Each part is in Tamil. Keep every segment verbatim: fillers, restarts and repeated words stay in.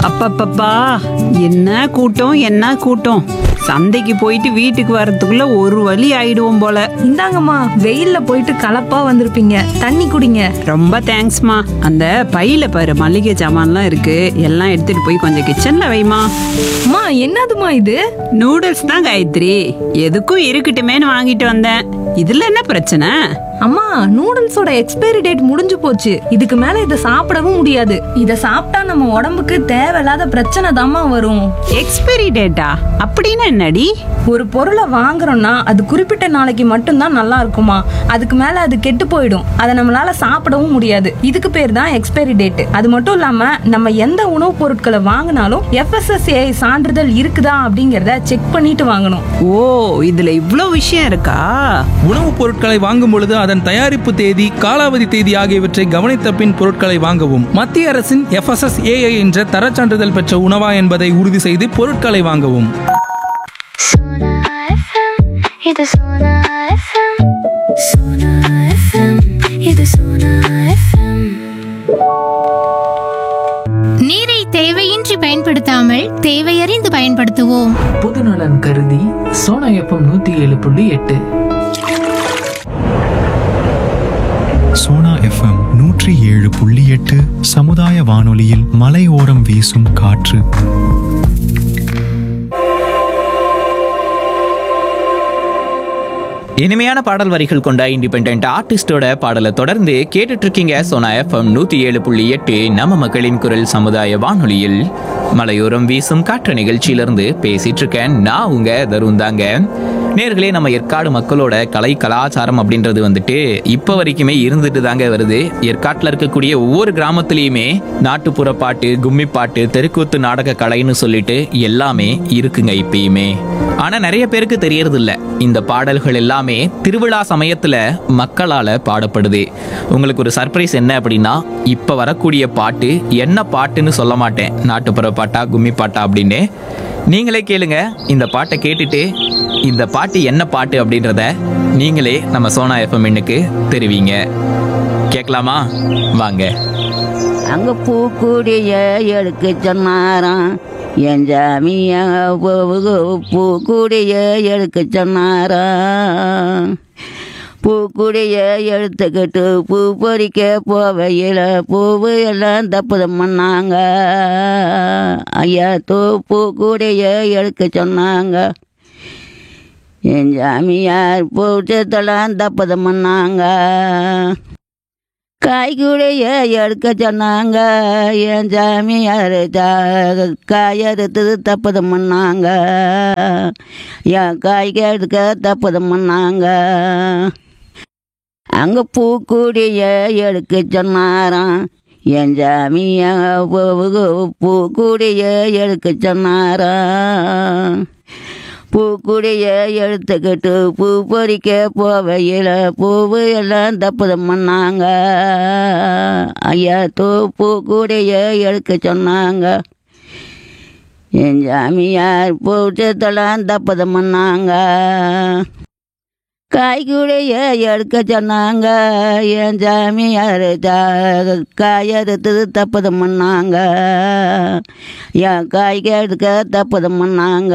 அப்பப்பப்பா, என்ன கூட்டம் என்ன கூட்டம்! சந்தைக்கு போயிட்டு வீட்டுக்கு வர்றதுக்குள்ள ஒரு வழி ஆயிடுவோம் போல. இந்தாங்கம்மா, வெயில்ல போயிட்டு கலப்பா வந்திருப்பீங்க, தண்ணி குடிங்க. ரொம்ப தேங்க்ஸ்மா. அந்த பையில பாரு, மளிகை சாமான்லாம் இருக்கு, எல்லாம் எடுத்துட்டு போய் கொஞ்சம் கிச்சன்ல வைமா. அம்மா, என்னதுமா இது? நூடுல்ஸ் தான் காயத்ரி, எதுக்கும் இருக்கட்டுமேன்னு வாங்கிட்டு வந்தேன். இதுல என்ன பிரச்சனை? அம்மா, நூடுல்ஸோட எக்ஸ்பைரி டேட் முடிஞ்சு போச்சு. இதுக்கு மேல இதை சாப்பிடவும் முடியாது. இத சாப்பிட்டா நம்ம உடம்புக்கு தேவையில்லாத பிரச்சனை தாம்மா வரும். Expiry data? அப்படின்னு என்னடி? ஒரு பொருளை வாங்குறோம்னா அது குறிப்பிட்ட நாளைக்கு மட்டும்தான் நல்லா இருக்குமா? அதுக்கு மேல அது கெட்டு போயிடும். அதை நம்மளால சாப்பிடவும் முடியாது. இதுக்கு பேர் தான் எக்ஸ்பைரி டேட். அது மட்டும் இல்லாம நம்ம எந்த உணவுப் பொருட்களை வாங்கினாலும் எஃப்எஸ்எஸ்ஏஐ சான்றிதழ் இருக்குதா அப்படிங்கறத செக் பண்ணிட்டு வாங்கணும். ஓ, இதுல இவ்ளோ விஷயம் இருக்கா? உணவுப் பொருட்களை வாங்கும் பொழுது அதன் தயாரிப்பு தேதி, காலாவதி தேதி ஆகியவற்றை கவனித்த பின் பொருட்களை வாங்கவும். மத்திய அரசின் எஃப்எஸ்எஸ்ஏஐ என்ற தரச் சான்றிதழ் பெற்ற உணவா என்பதை உறுதி செய்து பொருட்களை வாங்கவும். இது சோனா எஃப்எம். சோனா எஃப்எம். இது சோனா எஃப்எம். நீரை தேவையின்றி பயன்படுத்தாமல் தேவையறிந்து பயன்படுத்துவோம். பொதுநலன் கருதி சோனா எஃப்எம் நூத்தி ஏழு புள்ளி எட்டு. சோனா எஃப்எம் நூற்றி ஏழு புள்ளி எட்டு சமுதாய வானொலியில் மலையோரம் வீசும் காற்று. இனிமையான பாடல் வரிகள் கொண்ட இண்டிபெண்டன்ட் ஆர்டிஸ்டோட பாடலை தொடர்ந்து கேட்டுட்டு இருக்கீங்க சோனா எஃப்எம் நூத்தி ஏழு புள்ளி எட்டு நம்ம மக்களின் குரல் சமுதாய வானொலியில் மலையோரம் வீசும் காற்று நிகழ்ச்சியிலிருந்து பேசிட்டு இருக்கேன். நான் உங்க தருண் தாங்க. நேர்களே, நம்ம ஏற்காடு மக்களோட கலை கலாச்சாரம் அப்படின்றது வந்துட்டு இப்ப வரைக்குமே இருந்துட்டு தாங்க வருது. ஏற்காட்டில் இருக்கக்கூடிய ஒவ்வொரு கிராமத்திலயுமே நாட்டுப்புற பாட்டு, கும்மி பாட்டு, தெருக்கூத்து நாடக கலைன்னு சொல்லிட்டு எல்லாமே இருக்குங்க இப்பயுமே. ஆனா நிறைய பேருக்கு தெரியறது இல்ல, இந்த பாடல்கள் எல்லாமே திருவிழா சமயத்துல மக்களால பாடப்படுது. உங்களுக்கு ஒரு சர்ப்ரைஸ் என்ன அப்படின்னா, இப்ப வரக்கூடிய பாட்டு என்ன பாட்டுன்னு சொல்ல மாட்டேன், நாட்டுப்புற பாட்டா கும்மி பாட்டா அப்படின்னு. நீங்களே கேளுங்க. இந்த பாட்டை கேட்டுட்டு இந்த பாட்டு என்ன பாட்டு அப்படின்றத நீங்களே நம்ம சோனா எஃப்எம் எண்ணுக்கு தெரிவிங்க. கேட்கலாமா? வாங்க. அங்க பூக்கூடிய எடுக்க சொன்னாராம் என் ஜாமிய பூக்கூடிய எடுக்க சொன்னாராம். பூக்குடைய எடுத்துக்கிட்டு பூ பொறிக்க போவையில் பூவு எல்லாம் தப்புதம் பண்ணாங்க. ஐயா தூ பூக்குடைய எடுக்க சொன்னாங்க. என் ஜாமியார் பூச்சத்தெல்லாம் தப்புதம் பண்ணாங்க. காய்கூடைய எடுக்க சொன்னாங்க. என் ஜாமியார் காயறுத்தது தப்புதம் பண்ணாங்க. என் காய்க்கு எடுக்க தப்புதம் பண்ணாங்க. அங்கே பூக்கூடிய எடுக்க சொன்னாராம் என் ஜாமிய பூக்கூடிய எடுக்க சொன்னாராம். பூக்குடைய எடுத்துக்கிட்டு பூ பொறிக்க போவையில் பூவு எல்லாம் தப்புதம் பண்ணாங்க. ஐயா தூ பூக்குடைய எடுக்க சொன்னாங்க. என் ஜாமியார் பூச்சத்தெல்லாம் தப்புதம் பண்ணாங்க. காய்கூடைய எடுக்க சொன்னாங்க. என் ஜாமியார் காயறுத்தது தப்புதம் பண்ணாங்க. என் காய்க்கு எடுக்க தப்புதம் பண்ணாங்க.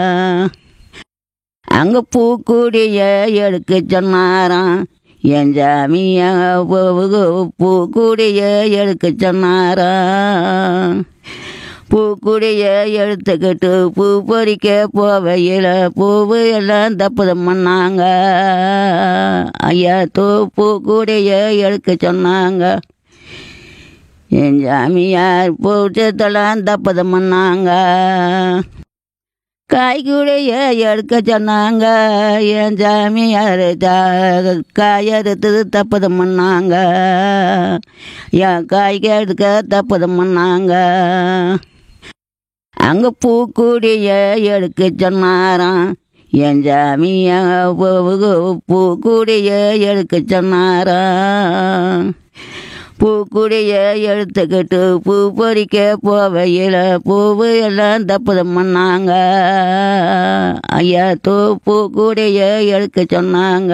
அங்கே பூக்கூடிய எடுக்க சொன்னாராம் என் ஜாமிய பூக்கூடிய எடுக்க சொன்னாராம். பூக்குடைய எடுத்துக்கிட்டு பூ பொறிக்க போவையில் பூவு எல்லாம் தப்புதம் பண்ணாங்க. ஐயா தூ பூக்குடைய எடுக்க சொன்னாங்க. என் ஜாமியார் பூச்சத்தெல்லாம் தப்புதம் பண்ணாங்க. காய்கூடைய எடுக்க சொன்னாங்க. என் ஜாமியார் காயறுத்தது தப்புதம் பண்ணாங்க. என் காய்க்கு எடுக்க தப்புதம் பண்ணாங்க. அங்கே பூக்குடைய எடுக்க சொன்னாராம் என் ஜாமிய பூக்குடைய எடுக்க சொன்னாராம். பூக்குடைய எடுத்துக்கிட்டு பூ பொறிக்க போவையில் பூவு எல்லாம் தப்புதம் பண்ணாங்க. ஐயா தூ பூக்குடைய எடுக்க சொன்னாங்க.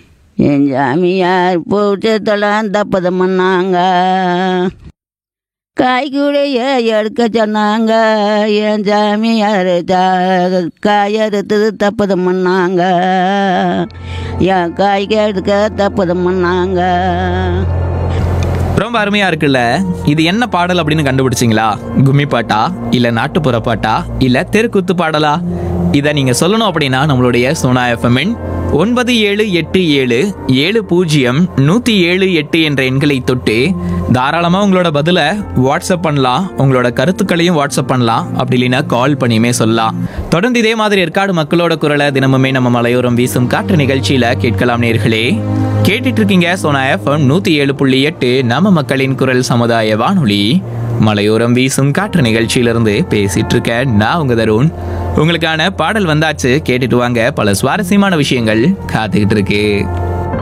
என் ஜாமியார் பூச்சத்தெல்லாம் தப்புதம் பண்ணாங்க. காய்கூடைய எடுக்க சொன்னாங்க, என் ஜாமியார் காய் எடுத்தது தப்பதம் பண்ணாங்க, என் காய்க்கு எடுக்க தப்பதம் பண்ணாங்க. ரொம்ப அருமையா இருக்குல்ல. இது என்ன பாடல் அப்படின்னு கண்டுபிடிச்சிங்களா? கும்மி பாட்டா, இல்ல நாட்டுப்புற பாட்டா, இல்ல தெருக்கூத்து பாடலா? இதை நீங்க சொல்லணும் அப்படின்னா நம்மளுடைய சோனா எஃப்எம் ஒன்பது ஏழு எட்டு ஏழு ஏழு பூஜ்ஜியம் நூத்தி ஏழு எட்டு என்ற எண்களை தொட்டு தாராளமா உங்களோட பதில வாட்ஸ்அப் பண்ணலாம். உங்களோட கருத்துக்களையும் வாட்ஸ்அப் பண்ணலாம். அப்படி இல்லைன்னா கால் பண்ணியுமே சொல்லலாம். தொடர்ந்து இதே மாதிரி ஏற்காடு மக்களோட குரலை தினமுமே நம்ம மலையோரம் வீசும் காற்று நிகழ்ச்சியில கேட்கலாம் நேர்களே. கேட்டுட்டு இருக்கீங்க சோனா எஃப்எம் நூத்தி ஏழு புள்ளி எட்டு நம்ம மக்களின் குரல் சமுதாய வானொலி. மலையோரம் வீசும் காற்று நிகழ்ச்சியிலிருந்து பேசிட்டு இருக்கேன் நான் உங்க தருண். உங்களுக்கான பாடல் வந்தாச்சு, கேட்டுட்டு வாங்க. பல சுவாரஸ்யமான விஷயங்கள் காத்துக்கிட்டு இருக்கு.